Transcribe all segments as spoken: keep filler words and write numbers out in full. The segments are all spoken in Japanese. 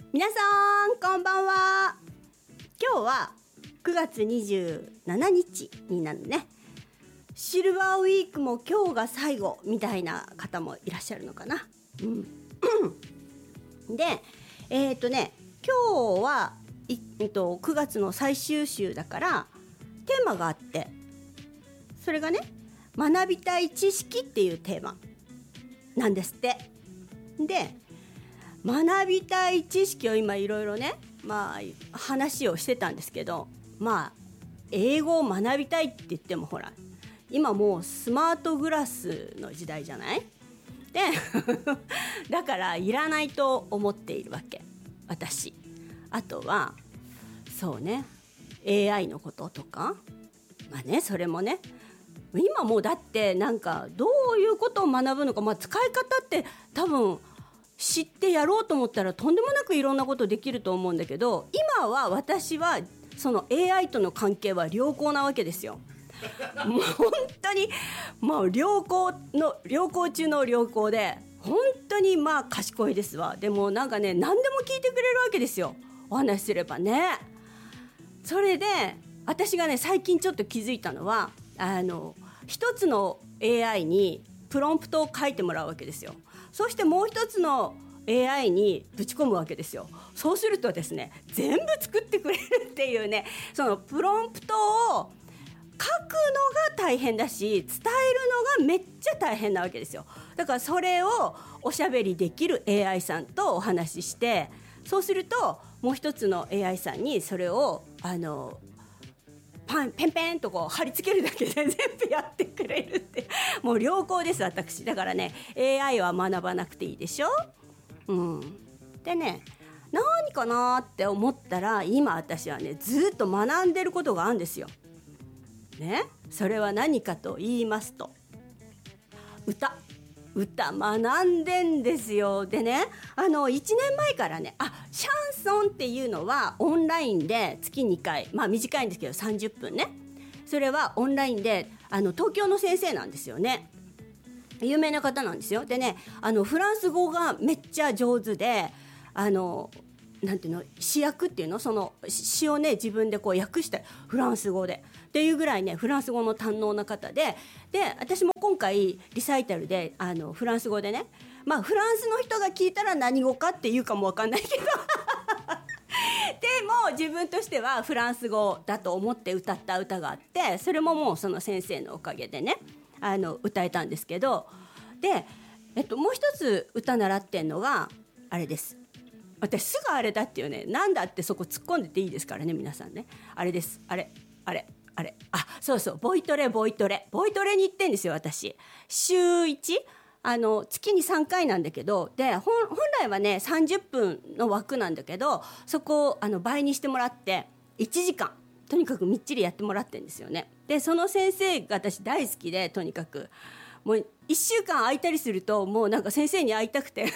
皆さんこんばんは。今日はくがつにじゅうしちにちになるね。シルバーウィークも今日が最後みたいな方もいらっしゃるのかな。うんでえっ、ー、とね今日は、えっと、くがつの最終週だからテーマがあって、それがね学びたい知識っていうテーマなんですって。で学びたい知識を今いろいろね、まあ、話をしてたんですけど、まあ英語を学びたいって言ってもほら今もうスマートグラスの時代じゃない。でだからいらないと思っているわけ私。あとはそうね エーアイ のこととか、まあねそれもね今もうだってなんかどういうことを学ぶのか、まあ、使い方って多分知ってやろうと思ったらとんでもなくいろんなことできると思うんだけど、今は私はその エーアイ との関係は良好なわけですよ。もう本当にもう良好の良好中の良好で本当にまあ賢いですわ。でもなんかね何でも聞いてくれるわけですよ、お話しすればね。それで私がね最近ちょっと気づいたのは、あの一つの エーアイ にプロンプトを書いてもらうわけですよ。そしてもう一つの エーアイ にぶち込むわけですよ。そうするとですね全部作ってくれるっていうね、そのプロンプトを書くのが大変だし伝えるのがめっちゃ大変なわけですよ。だからそれをおしゃべりできる エーアイ さんとお話しして、そうするともう一つの エーアイ さんにそれをあのパンペンペンとこう貼り付けるだけで全部やってくれるってもう良好です私。だからね エーアイ は学ばなくていいでしょ。うんでね何かなって思ったら今私はねずっと学んでることがあるんですよね。それは何かと言いますと歌歌学んでんですよ。でねあのいちねんまえからねあシャンソンっていうのはオンラインで月にかい、まあ短いんですけどさんじゅっぷんね、それはオンラインであの東京の先生なんですよね。有名な方なんですよ。でねあのフランス語がめっちゃ上手で、あのなんていうの詩訳っていうのその詩をね自分でこう訳してフランス語でっていうぐらいねフランス語の堪能な方で、で私も今回リサイタルであのフランス語でね、まあフランスの人が聞いたら何語かっていうかもわかんないけどでも自分としてはフランス語だと思って歌った歌があって、それももうその先生のおかげでねあの歌えたんですけど、で、えっと、もう一つ歌習ってんのがあれです。私すぐあれだっていうね、なんだってそこ突っ込んでていいですからね皆さんね。あれですあれあれあれあそうそうボイトレボイトレボイトレに行ってんですよ私。週いちあの月にさんかいなんだけど、で 本, 本来はねさんじゅっぷんの枠なんだけど、そこをあの倍にしてもらっていちじかんとにかくみっちりやってもらってんですよね。でその先生が私大好きで、とにかくもういっしゅうかん空いたりするともうなんか先生に会いたくて先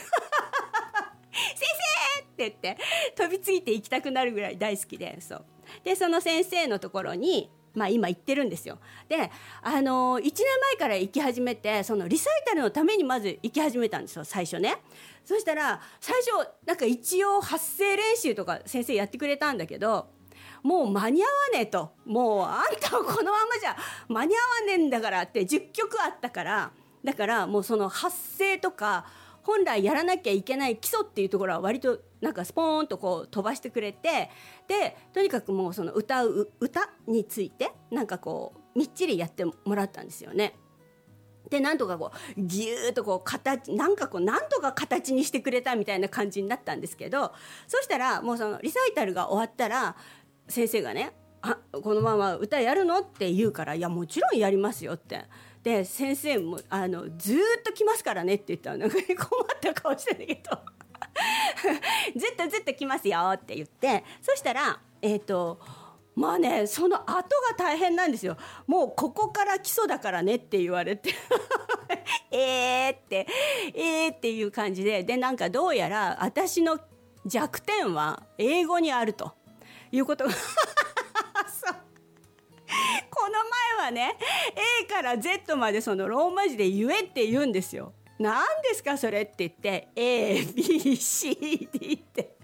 生って言って飛びついて行きたくなるぐらい大好きで、そうでその先生のところにまあ今行ってるんですよ。であのいちねんまえから行き始めて、そのリサイタルのためにまず行き始めたんですよ最初ね。そしたら最初なんか一応発声練習とか先生やってくれたんだけど、もう間に合わねえと、もうあんたはこのままじゃ間に合わねえんだからってじゅっきょくあったから、だからもうその発声とか本来やらなきゃいけない基礎っていうところは割となんかスポーンとこう飛ばしてくれて、でとにかくもうその歌う歌についてなんかこうみっちりやってもらったんですよね。でなんとかこうギューッとこう形なんかこうなんとか形にしてくれたみたいな感じになったんですけど、そしたらもうそのリサイタルが終わったら先生がね、あこのまま歌やるのって言うから、いやもちろんやりますよって。で先生もあのずーっと来ますからねって言ったらなんか困った顔してるけどずっとずっと来ますよって言って、そしたらえっとまあねその後が大変なんですよ。もうここから基礎だからねって言われてえーってえーっていう感じで、でなんかどうやら私の弱点は英語にあるということがそうこの前はね A から Z までそのローマ字で言えって言うんですよ。何ですかそれって言って A、B、C、D って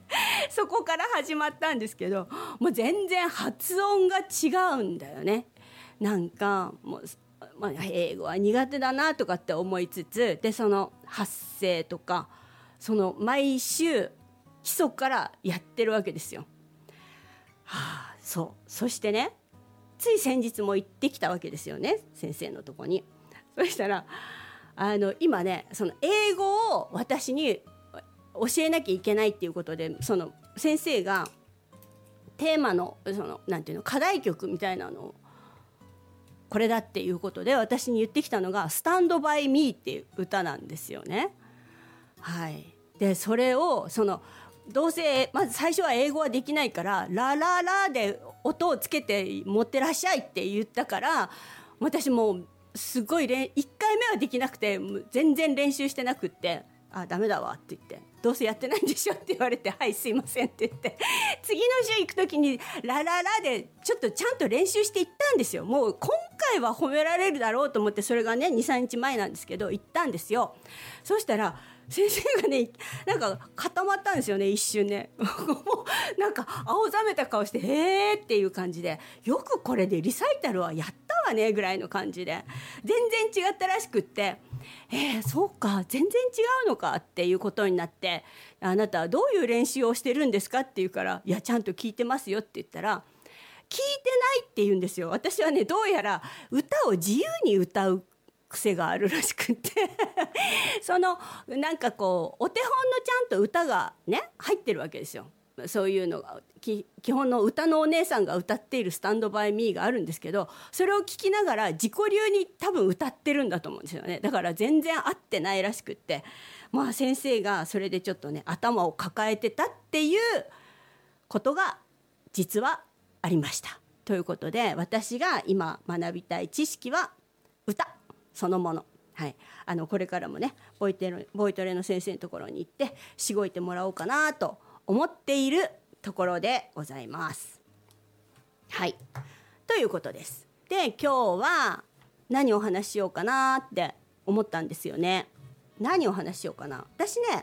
そこから始まったんですけど、もう全然発音が違うんだよね。なんかもう、まあ、英語は苦手だなとかって思いつつ、でその発声とかその毎週基礎からやってるわけですよ。はあ、そうそしてね、つい先日も行ってきたわけですよね、先生のとこに。そしたらあの今ね、その英語を私に教えなきゃいけないっていうことで、その先生がテーマのそのなんていうの課題曲みたいなのをこれだっていうことで私に言ってきたのがスタンドバイミーっていう歌なんですよね。はい。でそれをそのどうせまず最初は英語はできないからラララで音をつけて持ってらっしゃいって言ったから、私もうすごいいっかいめはできなくて全然練習してなくって、あダメだわって言って、どうせやってないんでしょって言われて、はいすいませんって言って次の週行く時にラララでちょっとちゃんと練習して行ったんですよ。もう今回は褒められるだろうと思って、それがね にさんにちまえなんですけど行ったんですよ。そしたら先生がねなんか固まったんですよね、一瞬ねもうなんか青ざめた顔してへーっていう感じで、よくこれでリサイタルはやったわねぐらいの感じで、全然違ったらしくって、えー、そうか全然違うのかっていうことになって、あなたはどういう練習をしてるんですかって言うから、いやちゃんと聞いてますよって言ったら、聞いてないって言うんですよ。私はねどうやら歌を自由に歌う癖があるらしくってそのなんかこうお手本のちゃんと歌がね入ってるわけですよ。そういうのが基本の歌のお姉さんが歌っているスタンドバイミーがあるんですけど、それを聞きながら自己流に多分歌ってるんだと思うんですよね。だから全然合ってないらしくって、まあ先生がそれでちょっとね頭を抱えてたっていうことが実はありました。ということで私が今学びたい知識は歌そのもの。はい、あのこれからもねボイテロ、ボイトレの先生のところに行ってしごいてもらおうかなと思っているところでございます。はい、ということです。で今日は何をお話ししようかなって思ったんですよね。何をお話ししようかな。私ね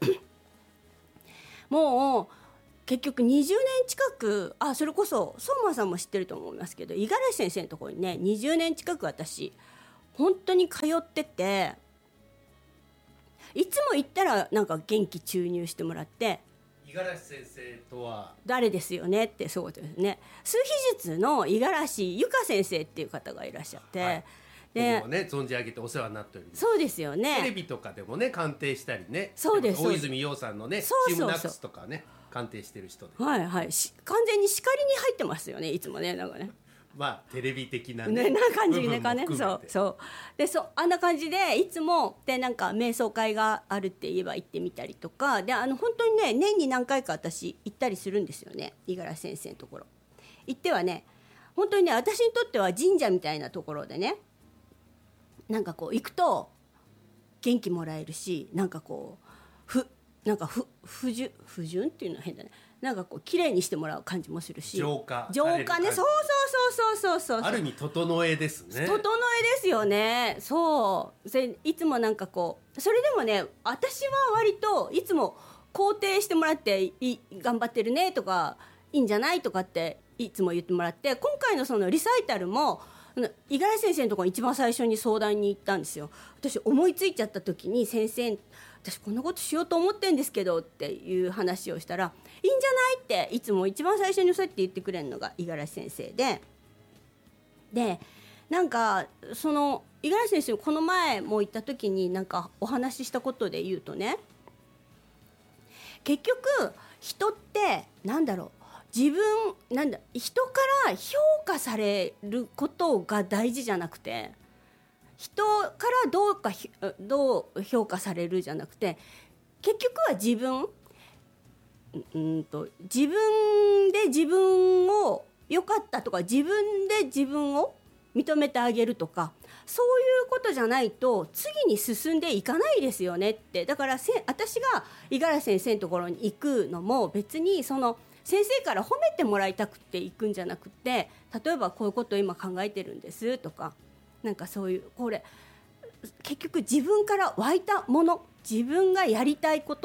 もう結局にじゅうねん近く、あそれこそ相馬さんも知ってると思いますけど、五十嵐先生のところにねにじゅうねん近く私本当に通ってて、いつも行ったらなんか元気注入してもらって、 五十嵐先生とは誰ですよねって、そうですね、数秘術の五十嵐由香先生っていう方がいらっしゃって、はい、 で僕もね存じ上げてお世話になっております。 そうですよね。 テレビとかでもね鑑定したりね、 そうです大泉洋さんのねそうそうそうチームナックスとかね鑑定してる人で、 はいはい、完全に叱りに入ってますよねいつもね、なんかねまあテレビ的なねねな感じねかね、そうそうで、そうあんな感じでいつもでなんか瞑想会があるって言えば行ってみたりとかで、あの本当にね年に何回か私行ったりするんですよね、五十嵐先生のところ行ってはね、本当にね私にとっては神社みたいなところでね、なんかこう行くと元気もらえるし、なんかこうふなんかふ不純不純っていうのは変だね、なんかこう綺麗にしてもらう感じもするし、 浄化浄化ね、そうそうそうそうそうそう、 ある意味整えですね。 整えですよね。そうそれいつもなんかこう、それでもね私は割といつも肯定してもらって、い頑張ってるねとかいいんじゃないとかっていつも言ってもらって、今回のそのリサイタルも五十嵐先生のところに一番最初に相談に行ったんですよ。私思いついちゃった時に、先生私こんなことしようと思ってんですけどっていう話をしたら、いいんじゃないっていつも一番最初にそうやって言ってくれるのが五十嵐先生で、でなんかその五十嵐先生この前も行った時になんかお話ししたことで言うとね、結局人ってなんだろう、自分なんだ人から評価されることが大事じゃなくて、人からどうかどう評価されるじゃなくて、結局は自分うんと自分で自分を良かったとか、自分で自分を認めてあげるとか、そういうことじゃないと次に進んでいかないですよねって。だからせ私が五十嵐先生のところに行くのも別にその先生から褒めてもらいたくて行くんじゃなくて、例えばこういうことを今考えてるんですとか、なんかそういうこれ結局自分から湧いたもの、自分がやりたいこと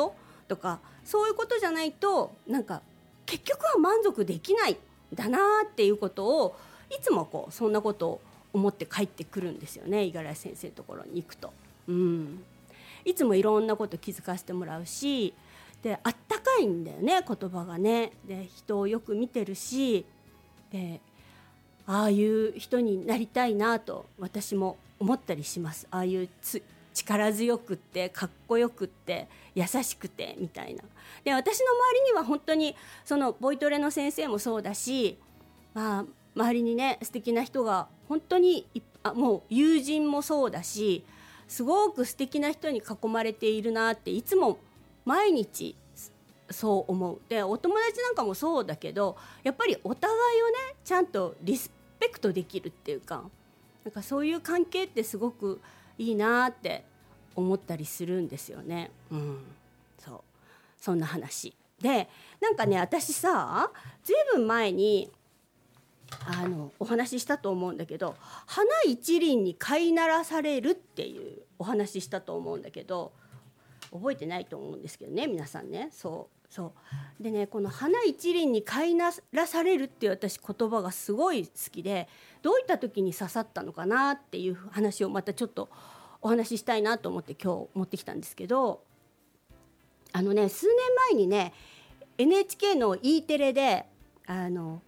とかそういうことじゃないとなんか結局は満足できないんだなっていうことをいつもこうそんなことを思って帰ってくるんですよね、五十嵐先生のところに行くと、うん、いつもいろんなこと気づかせてもらうし、であったかいんだよね言葉がね。で人をよく見てるし、でああいう人になりたいなと私も思ったりします。ああいうつ力強くってかっこよくって優しくてみたいな。で私の周りには本当にそのボイトレの先生もそうだし、まあ、周りにね素敵な人が本当にあもう友人もそうだし、すごく素敵な人に囲まれているなっていつも毎日そう思う。でお友達なんかもそうだけど、やっぱりお互いをねちゃんとリスペクトできるっていうか、なんかそういう関係ってすごくいいなって思ったりするんですよね、うん、そうそんな話で、なんかね私さずいぶん前にあのお話ししたと思うんだけど、花一輪に飼いならされるっていうお話ししたと思うんだけど、覚えてないと思うんですけどね皆さんね。そうそうでね、この花一輪に飼いならされるっていう私言葉がすごい好きで、どういった時に刺さったのかなっていう話をまたちょっとお話ししたいなと思って今日持ってきたんですけど、あのね数年前にね エヌエイチケー の E テレであの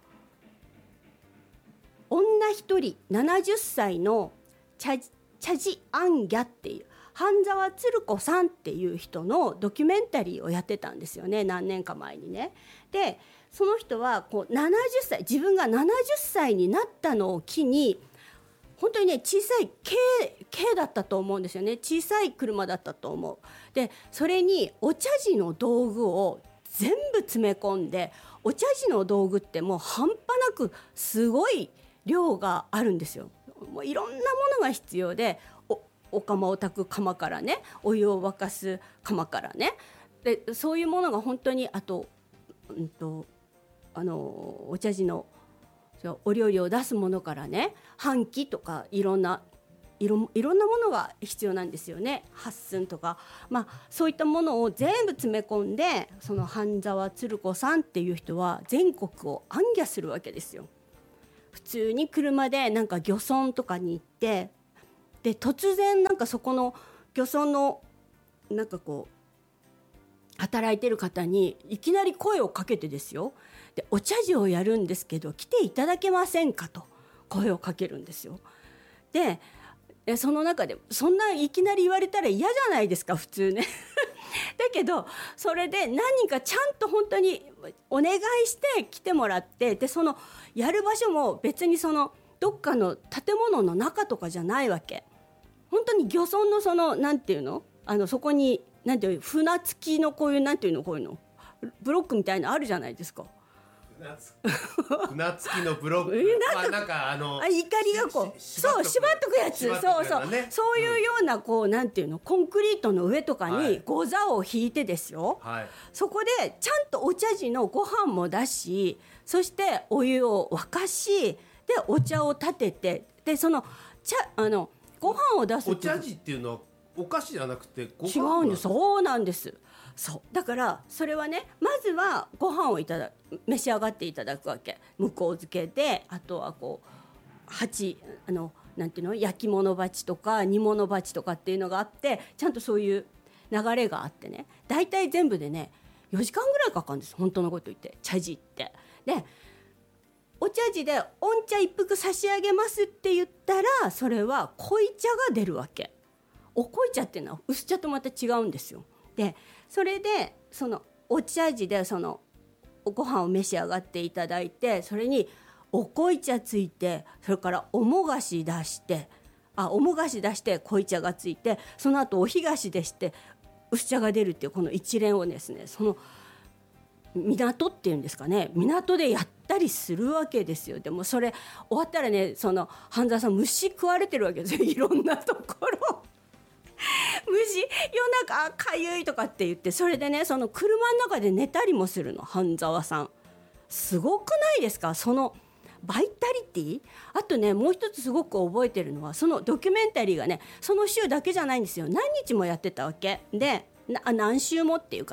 女一人ななじゅっさいのチャジ、チャジアンギャっていう半沢つる子さんっていう人のドキュメンタリーをやってたんですよね、何年か前にね。でその人はこうななじゅっさい、自分がななじゅっさいになったのを機に本当にね小さい軽、軽だったと思うんですよね。小さい車だったと思う。でそれにお茶事の道具を全部詰め込んで、お茶事の道具ってもう半端なくすごい量があるんですよ。もういろんなものが必要で、 お, お釜を炊く釜からね、お湯を沸かす釜からね、でそういうものが本当に、あと、うんと、あのお茶事のお料理を出すものからね、半器とかいろんないろいろんなものが必要なんですよね。八寸とか、まあ、そういったものを全部詰め込んで、その半沢つる子さんっていう人は全国を行脚するわけですよ。普通に車でなんか漁村とかに行って、で突然なんかそこの漁村のなんかこう働いてる方にいきなり声をかけてですよ、でお茶事をやるんですけど来ていただけませんかと声をかけるんですよ。でその中でそんないきなり言われたら嫌じゃないですか普通ねだけどそれで何人かちゃんと本当にお願いして来てもらって、でそのやる場所も別にそのどっかの建物の中とかじゃないわけ。本当に漁村のそのなんていうの、あのそこになんていう船付きのこういうなんていうの、こういうのブロックみたいなのあるじゃないですか。 船付きのブロック、 なんか、 あ、なんかあのあ、怒りがこうそう縛っとくやつ、そうそう、そういうようなこうなんていうの、コンクリートの上とかにござを引いてですよ、はい、そこでちゃんとお茶事のご飯も出し、そしてお湯を沸かし、でお茶を立てて、でその茶あのご飯を出す。 お茶事っていうのはお菓子じゃなくてご飯。 違うんです。そうなんです。そうだからそれはね、まずはご飯をいただ召し上がっていただくわけ。向こう漬けで、あとはこう鉢、あのなんていうの、焼き物鉢とか煮物鉢とかっていうのがあって、ちゃんとそういう流れがあってね、だいたい全部でねよじかんぐらいかかるんです。本当のこと言って茶事って。でお茶事でお茶一服差し上げますって言ったら、それは濃茶が出るわけ。お濃茶っていうのは薄茶とまた違うんですよ。でそれでそのお茶事でそのご飯を召し上がっていただいて、それにお濃茶ついて、それからおもがし出して、あおもがし出して濃茶がついて、その後おひがしでして薄茶が出るっていうこの一連をですね、その港っていうんですかね、港でやったりするわけですよ。でもそれ終わったらね、その半沢さん虫食われてるわけですよ、いろんなところ虫夜中かゆいとかって言って、それでねその車の中で寝たりもするの、半沢さん。すごくないですか、そのバイタリティ。あとねもう一つすごく覚えてるのは、そのドキュメンタリーがねその週だけじゃないんですよ。何日もやってたわけで、な何週もっていうかな。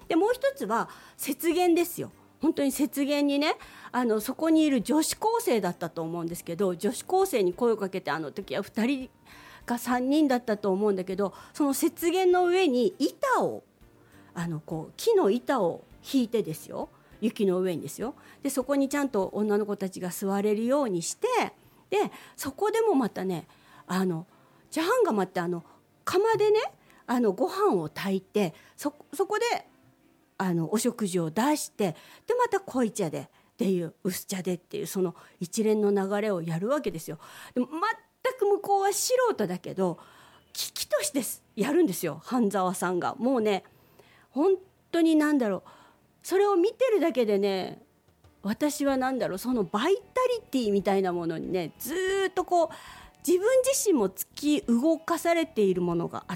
でもう一つは雪原ですよ。本当に雪原にね、あのそこにいる女子高生だったと思うんですけど、女子高生に声をかけて、あの時はふたりかさんにんだったと思うんだけど、その雪原の上に板をあのこう木の板を引いてですよ、雪の上にですよ。でそこにちゃんと女の子たちが座れるようにして、でそこでもまたね、あのジャハンガマってあの釜でね、あのご飯を炊いて、そ, そこであのお食事を出して、でまた濃い茶でっていう薄茶でっていう、その一連の流れをやるわけですよ。でも全く向こうは素人だけど危機としてやるんですよ、半沢さんが。もうね、本当に何だろう、それを見てるだけでね、私は何だろう、そのバイタリティみたいなものにね、ずっとこう自分自身も突き動かされているものがあって、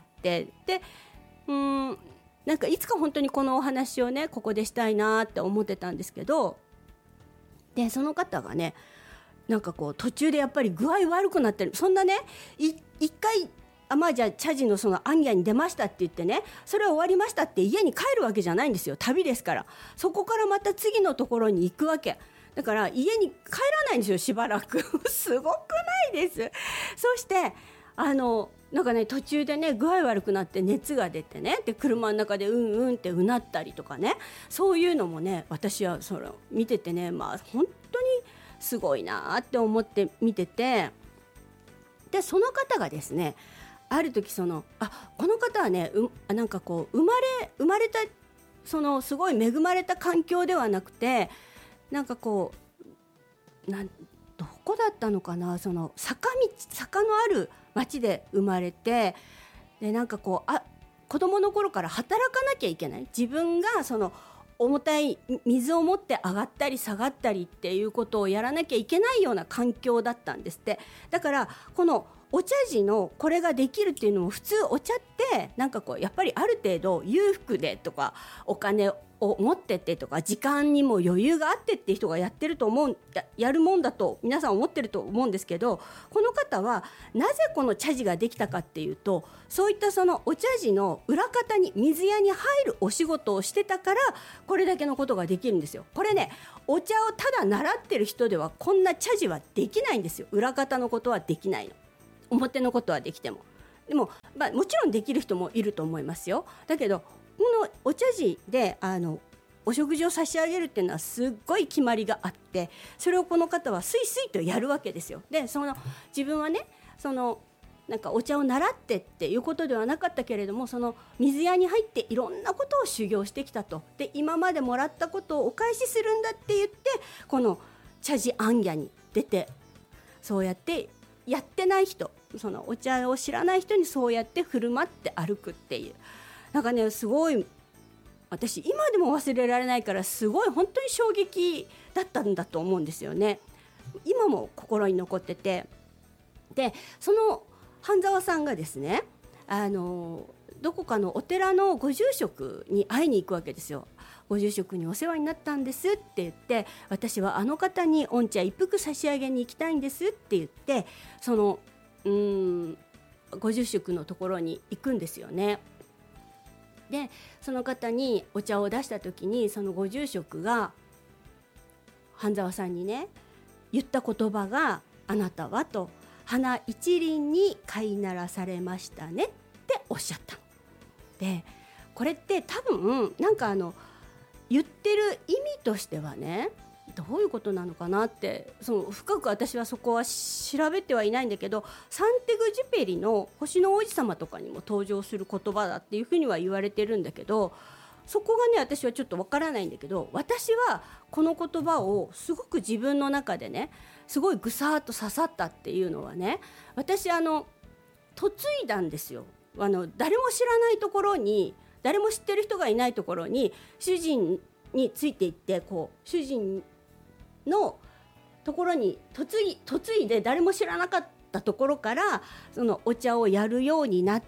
でうーんなんかいつか本当にこのお話をねここでしたいなって思ってたんですけど、でその方がね、なんかこう途中でやっぱり具合悪くなってる、そんなねい一回あまあじゃあ茶事のその行脚に出ましたって言ってね、それ終わりましたって家に帰るわけじゃないんですよ。旅ですから。そこからまた次のところに行くわけだから、家に帰らないんですよ、しばらくすごくないです。そしてあのなんかね、途中でね具合悪くなって熱が出てね、で車の中でうんうんってうなったりとかね、そういうのもね、私はそれを見ててね、まあ本当にすごいなって思って見てて、でその方がですね、ある時そのあこの方はね、うなんかこう生まれ生まれたそのすごい恵まれた環境ではなくて、なんかこうなんどこだったのかな、その坂道坂のある町で生まれて、でなんかこうあ子供の頃から働かなきゃいけない、自分がその重たい水を持って上がったり下がったりっていうことをやらなきゃいけないような環境だったんですって。だからこのお茶事のこれができるっていうのも、普通お茶ってなんかこうやっぱりある程度裕福でとかお金を持っててとか時間にも余裕があってっていう人がやってると思う や, やるもんだと皆さん思ってると思うんですけど、この方はなぜこの茶事ができたかっていうと、そういったそのお茶事の裏方に水屋に入るお仕事をしてたから、これだけのことができるんですよ。これね、お茶をただ習ってる人ではこんな茶事はできないんですよ。裏方のことはできないの、表のことはできても。でも、まあ、もちろんできる人もいると思いますよ。だけどこのお茶事であのお食事を差し上げるっていうのはすっごい決まりがあって、それをこの方はスイスイとやるわけですよ。でその自分はね、そのなんかお茶を習ってっていうことではなかったけれども、その水屋に入っていろんなことを修行してきたと。で今までもらったことをお返しするんだって言って、この茶事行脚に出て、そうやってやってない人、そのお茶を知らない人にそうやって振る舞って歩くっていう、なんかねすごい私今でも忘れられないから、すごい本当に衝撃だったんだと思うんですよね。今も心に残ってて、でその半沢さんがですね、あのどこかのお寺のご住職に会いに行くわけですよ。ご住職にお世話になったんですって言って、私はあの方に御茶一服差し上げに行きたいんですって言って、そのうーんご住職のところに行くんですよね。でその方にお茶を出した時に、そのご住職が半沢さんにね言った言葉が、あなたはと花一輪に飼いならされましたねっておっしゃったので、これって多分なんかあの言ってる意味としてはね、どういうことなのかなって、その深く私はそこは調べてはいないんだけど、サンテグジュペリの星の王子様とかにも登場する言葉だっていうふうには言われてるんだけど、そこがね私はちょっとわからないんだけど、私はこの言葉をすごく自分の中でねすごいぐさーっと刺さったっていうのはね、私あの嫁いだんですよ。あの誰も知らないところに、誰も知ってる人がいないところに主人についていって、こう主人のところに嫁い、嫁いで誰も知らなかったところからそのお茶をやるようになって、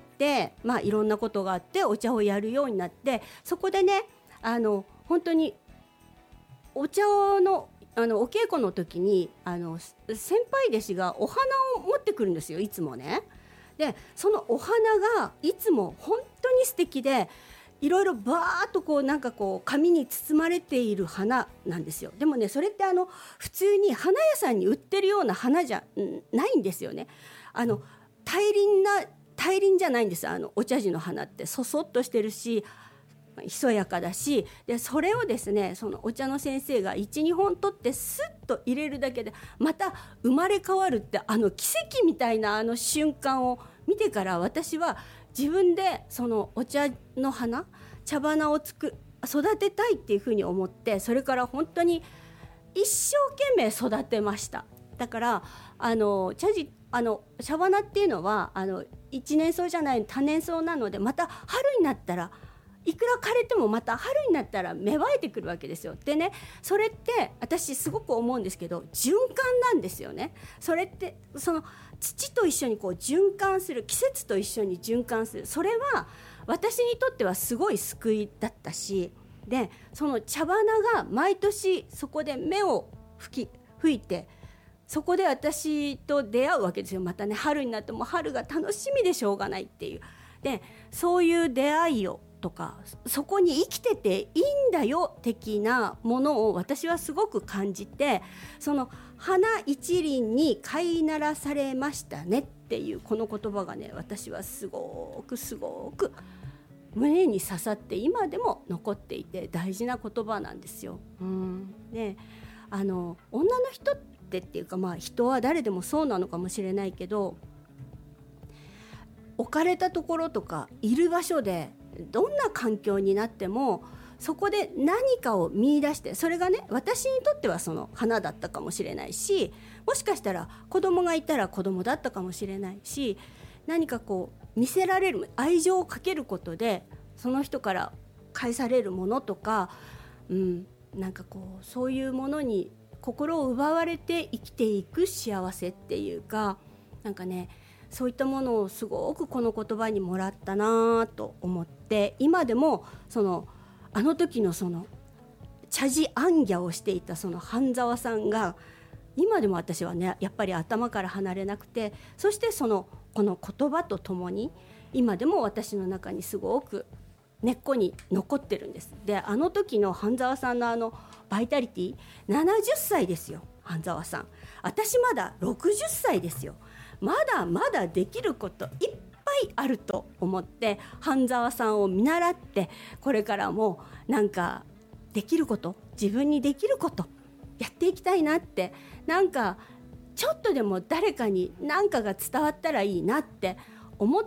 まあいろんなことがあってお茶をやるようになって、そこでねあの本当にお茶のあのお稽古の時にあの先輩弟子がお花を持ってくるんですよ、いつもね。でそのお花がいつも本当に素敵で、 いろいろバーっとこうなんかこう紙に包まれている花なんですよ。でもねそれってあの普通に花屋さんに売ってるような花じゃないんですよね。あの大輪な大輪じゃないんです。あのお茶事の花ってそそっとしてるしひそやかだし、でそれをですねそのお茶の先生が いち,に 本取ってスッと入れるだけでまた生まれ変わるってあの奇跡みたいなあの瞬間を見てから私は自分でそのお茶の花茶花をつく育てたいっていうふうに思って、それから本当に一生懸命育てました。だからあの茶事あの茶花っていうのはあの一年草じゃない多年草なので、また春になったらいくら枯れてもまた春になったら芽生えてくるわけですよ。でねそれって私すごく思うんですけど循環なんですよね。それってその土と一緒にこう循環する、季節と一緒に循環する、それは私にとってはすごい救いだったし、でその茶花が毎年そこで芽を吹き吹いてそこで私と出会うわけですよ。またね春になっても春が楽しみでしょうがないっていう。でそういう出会いをとかそこに生きてていいんだよ的なものを私はすごく感じて、その花一輪に飼いならされましたねっていうこの言葉がね私はすごくすごく胸に刺さって今でも残っていて大事な言葉なんですよ。うんであの女の人ってっていうかまあ人は誰でもそうなのかもしれないけど、置かれたところとかいる場所でどんな環境になってもそこで何かを見出して、それがね私にとってはその花だったかもしれないし、もしかしたら子供がいたら子供だったかもしれないし、何かこう見せられる愛情をかけることでその人から返されるものとか、うん、なんかこうそういうものに心を奪われて生きていく幸せっていうか、なんかねそういったものをすごくこの言葉にもらったなと思って、今でもそのあの時のその茶事行脚をしていたその半沢さんが今でも私はねやっぱり頭から離れなくて、そしてそのこの言葉とともに今でも私の中にすごく根っこに残ってるんです。であの時の半沢さんのあのバイタリティ、ななじゅっさいですよ半沢さん。私まだろくじゅっさいですよ。まだまだできることいっぱいあると思って半沢さんを見習って、これからもなんかできること、自分にできることやっていきたいなって、なんかちょっとでも誰かに何かが伝わったらいいなって思って、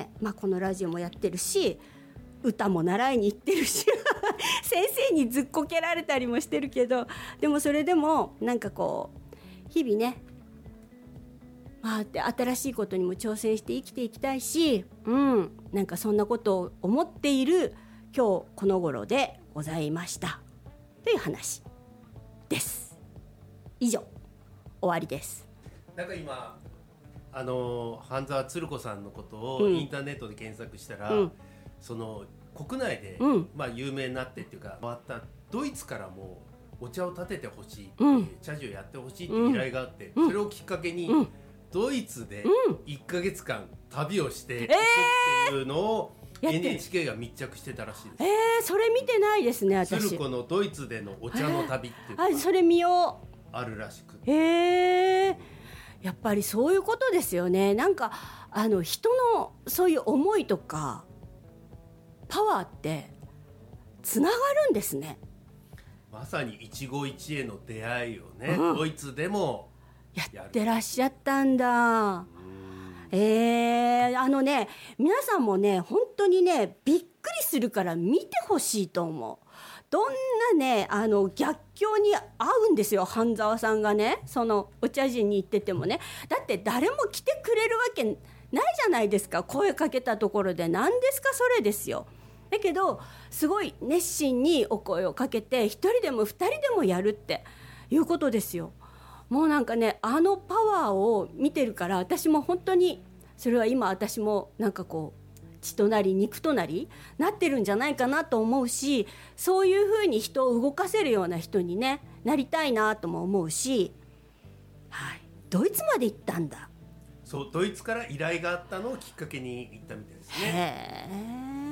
まあ、このラジオもやってるし歌も習いに行ってるし先生にずっこけられたりもしてるけど、でもそれでもなんかこう日々ねまあ、って新しいことにも挑戦して生きていきたいし、うん、なんかそんなことを思っている今日この頃でございましたという話です。以上終わりです。 なんか今あの半沢つる子さんのことをインターネットで検索したら、うん、その国内で、うん、まあ、有名になってっていうか回ったドイツからもお茶を立ててほしい、うん、茶事をやってほしいっていう依頼があって、うん、それをきっかけに、うん、ドイツでいっかげつかん旅をしていくっていうのを エヌエイチケー が密着してたらしいです。 えー、それ見てないですね私。 鶴子のドイツでのお茶の旅っていうのが、えー、それ見ようあるらしく。 へえー、やっぱりそういうことですよね。なんかあの人のそういう思いとかパワーってつながるんですね。 まさに一期一会の出会いをね、うん、ドイツでもやってらっしゃったんだ。えー、あのね皆さんもね本当にねびっくりするから見てほしいと思う。どんなねあの逆境に合うんですよ半沢さんがね、そのお茶事に行っててもね。だって誰も来てくれるわけないじゃないですか。声かけたところで何ですかそれですよ。だけどすごい熱心にお声をかけて一人でも二人でもやるっていうことですよ。もうなんかねあのパワーを見てるから私も本当にそれは今私もなんかこう血となり肉となりなってるんじゃないかなと思うし、そういう風に人を動かせるような人にねなりたいなとも思うし、はい、ドイツまで行ったんだ。 そうドイツから依頼があったのをきっかけに行ったみたいですね。 へー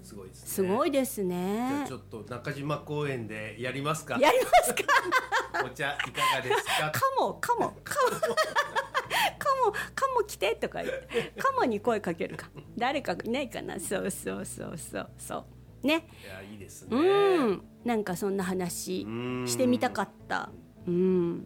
すごいですね。 すごいですね。 じゃあちょっと中島公園でやりますか。 やりますか。 お茶いかがですか。 かもかもかもかもかも来てとか言ってかもに声かけるか。誰かいないかな。そうそうそうそうそうね。 いやいいですね。 うん。なんかそんな話してみたかった。うん。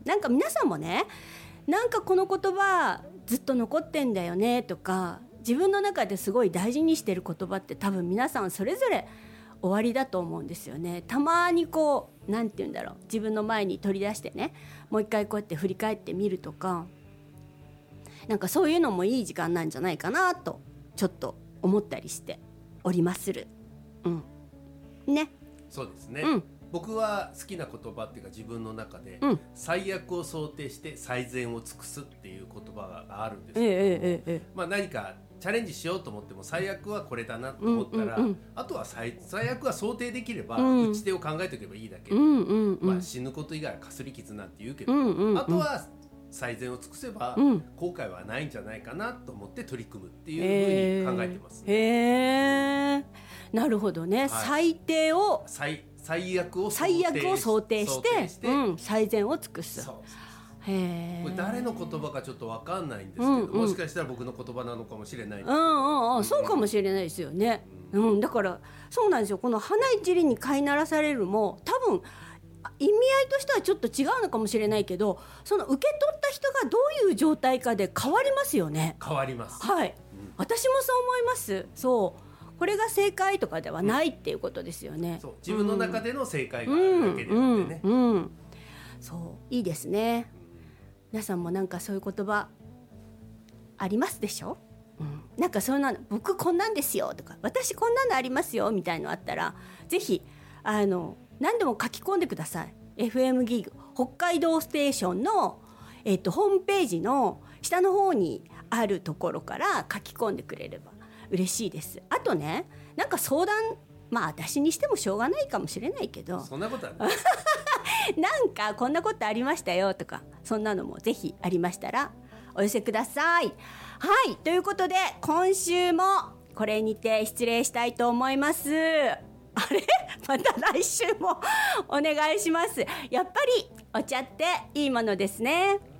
なんか皆さんもね、なんかこの言葉ずっと残ってんだよねとか、自分の中ですごい大事にしてる言葉って多分皆さんそれぞれ終わりだと思うんですよね。たまにこうなんて言うんだろう、自分の前に取り出してね、もう一回こうやって振り返ってみるとか、なんかそういうのもいい時間なんじゃないかなとちょっと思ったりしておりまする。うんね。 そうですね、 うん、 僕は好きな言葉っていうか自分の中で、 うん、 最悪を想定して最善を尽くすっていう言葉があるんですけど、 ええええええ、 まあ、何かチャレンジしようと思っても最悪はこれだなと思ったら、 うんうんうん、 あとは 最, 最悪は想定できれば、 うん、 打ち手を考えておけばいいだけ、 うんうんうん、 まあ、死ぬこと以外はかすり傷なんて言うけど、 うんうんうん、 あとは最善を尽くせば、うん、後悔はないんじゃないかなと思って取り組むっていうふうに考えてますね。 へー、なるほどね、はい、最低を最, 最悪を最悪を想定して、してうん、最善を尽くす。そうへこれ誰の言葉かちょっと分かんないんですけど、うんうん、もしかしたら僕の言葉なのかもしれないですけど、 うんうんうん、そうかもしれないですよね、うんうん、だからそうなんですよ。この花一輪に飼いならされるも多分意味合いとしてはちょっと違うのかもしれないけど、その受け取った人がどういう状態かで変わりますよね。 変わります、 はい、うん、私もそう思います。そうこれが正解とかではないっていうことですよね、うん、 そう自分の中での正解があるだけであってね、 うんうんうん、そういいですね。皆さんもなんかそういう言葉ありますでしょ、うん、なんかそういうの僕こんなんですよとか私こんなのありますよみたいのあったらぜひあの何でも書き込んでください。 エフエム ギグ北海道ステーションの、えっと、ホームページの下の方にあるところから書き込んでくれれば嬉しいです。あとね、なんか相談、まあ私にしてもしょうがないかもしれないけど、 そんなことはないなんかこんなことありましたよとか、そんなのもぜひありましたらお寄せください。はい、ということで今週もこれにて失礼したいと思います。あれまた来週もお願いします。やっぱりお茶っていいものですね。